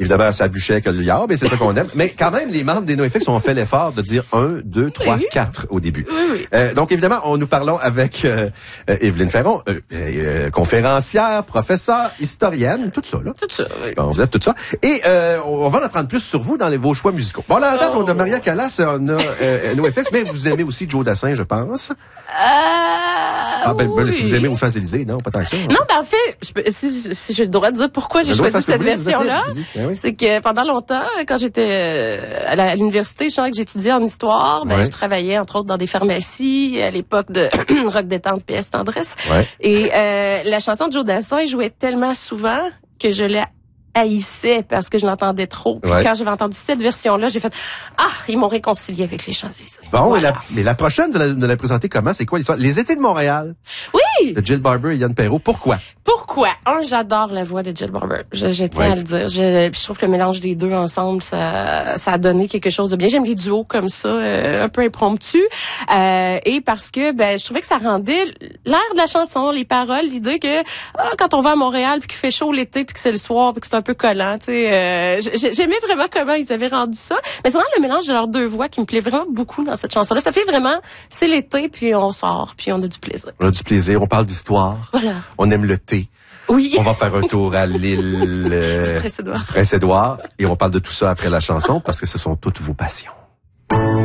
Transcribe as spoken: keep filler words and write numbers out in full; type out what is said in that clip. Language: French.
Évidemment, ça bûchait avec le liard, mais c'est ça qu'on aime. Mais quand même, les membres des NoFX ont fait l'effort de dire un, deux, trois, oui. quatre au début. Oui, oui. Euh, donc, évidemment, on nous parlons avec euh, euh, Évelyne Ferron, euh, euh, conférencière, professeure, historienne, tout ça, là. Tout ça, oui. Bon, vous êtes tout ça. Et euh, on va en apprendre plus sur vous dans les, vos choix musicaux. Bon, là, à date, Oh. on a Maria Callas, on a euh, NoFX, mais vous aimez aussi Joe Dassin, je pense. Euh, Ah, ben, ben oui. si vous aimez aux Champs-Élysées, non, pas tant que ça. Non, ben en fait, je peux, si, si j'ai le droit de dire pourquoi j'ai Le droit de choisi faire ce cette que vous voulez, vous êtes version-là, libre, vas-y. Ben oui. c'est que pendant longtemps, quand j'étais euh, à, la- à l'université, je savais que j'étudiais en histoire, ben Ouais. je travaillais entre autres dans des pharmacies à l'époque de Rock Détente P S Tendresse. Ouais. Et euh, la chanson de Joe Dassin jouait tellement souvent que je la haïssais parce que je l'entendais trop. Puis Ouais. quand j'avais entendu cette version-là, j'ai fait « Ah, ils m'ont réconcilié avec les Champs-Élysées. » Bon, Voilà. et la, mais la prochaine de la, de la présenter comment? C'est quoi l'histoire? Les étés de Montréal. Oui! De Jill Barber et Yann Perrault. Pourquoi? Pourquoi? Un, j'adore la voix de Jill Barber. Je, je tiens Ouais. à le dire. Je, puis je trouve que le mélange des deux ensemble, ça, ça a donné quelque chose de bien. J'aime les duos comme ça, euh, un peu impromptus. Euh, et parce que ben, je trouvais que ça rendait l'air de la chanson, les paroles, l'idée que ah, quand on va à Montréal puis qu'il fait chaud l'été puis que c'est le soir puis que c'est un peu collant, tu sais. Euh, j'ai- j'aimais vraiment comment ils avaient rendu ça. Mais c'est vraiment le mélange de leurs deux voix qui me plaît vraiment beaucoup dans cette chanson-là. Ça fait vraiment, c'est l'été puis on sort puis on a du plaisir. On a du plaisir, on parle d'histoire. Voilà. On aime le thé. Oui. On va faire un tour à l'île euh, Du Prince-Édouard. du Prince-Édouard. Et on parle de tout ça après la chanson parce que ce sont toutes vos passions.